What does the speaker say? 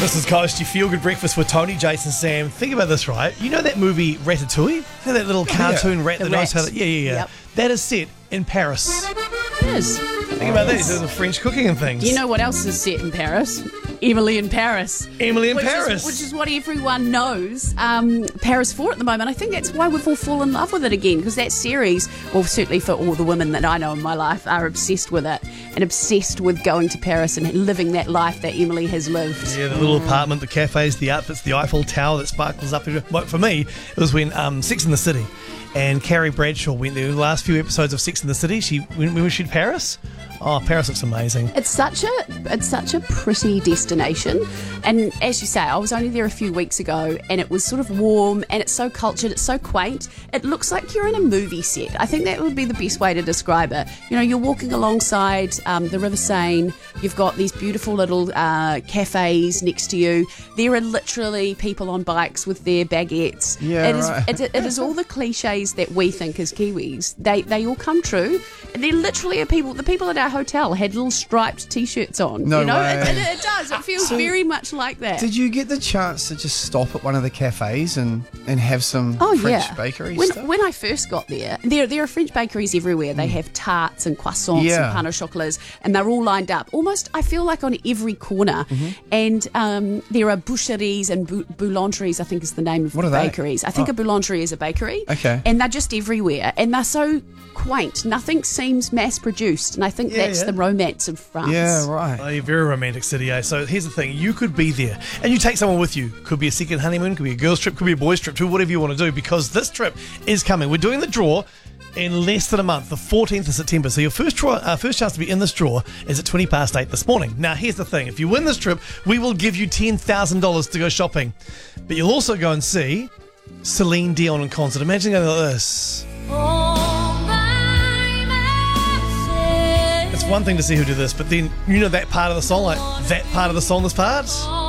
This is Coast, your feel-good breakfast with Tony, Jason, Sam. Think about this, right? You know that movie Ratatouille? You know that little cartoon rat The that knows how rat. to... Yeah. Yep. That is set in Paris. It is. Think about that. There's French cooking and things. Do you know what else is set in Paris? Emily in Paris. Emily in Which Paris. which is what everyone knows Paris for at the moment. I think that's why we've all fallen in love with it again, because that series, well, certainly for all the women that I know in my life, are obsessed with it and obsessed with going to Paris and living that life that Emily has lived. Yeah, the little apartment, the cafes, the outfits, the Eiffel Tower that sparkles up. Well, for me, it was when Sex and the City and Carrie Bradshaw went there. The last few episodes of Sex and the City, when we shoot Paris. Oh, Paris looks amazing. It's such a pretty destination, and as you say, I was only there a few weeks ago, and it was sort of warm, and it's so cultured, it's so quaint. It looks like you're in a movie set. I think that would be the best way to describe it. You know, you're walking alongside the River Seine. You've got these beautiful little cafes next to you. There are literally people on bikes with their baguettes. Yeah, right. It is all the cliches that we think as Kiwis. They all come true. And there literally are people. The people at our hotel had little striped T-shirts on. No you know, way. It does. It feels very much like that. Did you get the chance to just stop at one of the cafes and have some Oh, French yeah. bakery when, stuff? When I first got there are French bakeries everywhere. They have tarts and croissants Yeah. and pain au chocolats, and they're all lined up. Almost, I feel like on every corner. And there are boucheries and boulangeries, I think is the name of What the are they? bakeries. I think a boulangerie is a bakery. Okay. And they're just everywhere. And they're so quaint. Nothing seems mass-produced. And I think that's the romance of France. Yeah, right. Oh, you're a very romantic city, eh? So here's the thing. You could be there and you take someone with you. Could be a second honeymoon, could be a girl's trip, could be a boy's trip too, whatever you want to do, because this trip is coming. We're doing the draw in less than a month, the 14th of September. So your first chance to be in this draw is at 8:20 this morning. Now, here's the thing. If you win this trip, we will give you $10,000 to go shopping. But you'll also go and see Celine Dion in concert. Imagine going like this. It's one thing to see who do this, but then you know that part of the song, like that part of the song, this part.